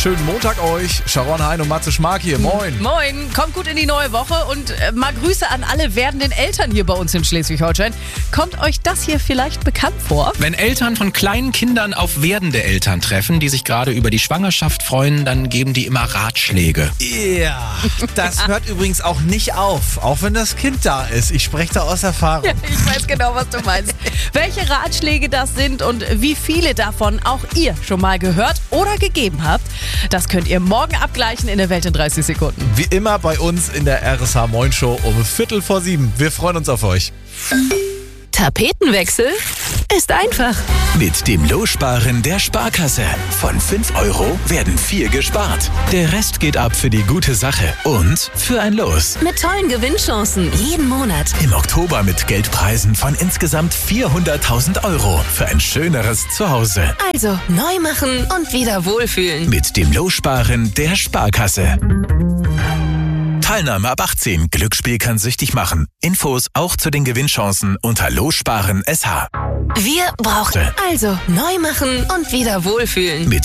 Schönen Montag euch. Sharon Hein und Matze Schmark hier. Moin. Moin, kommt gut in die neue Woche und mal Grüße an alle werdenden Eltern hier bei uns in Schleswig-Holstein. Kommt euch das hier vielleicht bekannt vor? Wenn Eltern von kleinen Kindern auf werdende Eltern treffen, die sich gerade über die Schwangerschaft freuen, dann geben die immer Ratschläge. Ja, das hört übrigens auch nicht auf, auch wenn das Kind da ist. Ich spreche da aus Erfahrung. Ja, ich weiß genau, was du meinst. Welche Ratschläge das sind und wie viele davon auch ihr schon mal gehört oder gegeben habt, das könnt ihr morgen abgleichen in der Welt in 30 Sekunden. Wie immer bei uns in der RSH Moin Show um 6:45. Wir freuen uns auf euch. Tapetenwechsel ist einfach. Mit dem Lossparen der Sparkasse. Von 5 Euro werden 4 gespart. Der Rest geht ab für die gute Sache und für ein Los. Mit tollen Gewinnchancen jeden Monat. Im Oktober mit Geldpreisen von insgesamt 400.000 Euro für ein schöneres Zuhause. Also neu machen und wieder wohlfühlen. Mit dem Lossparen der Sparkasse. Teilnahme ab 18. Glücksspiel kann süchtig machen. Infos auch zu den Gewinnchancen unter Lossparen SH. Wir brauchen also neu machen und wieder wohlfühlen. Mit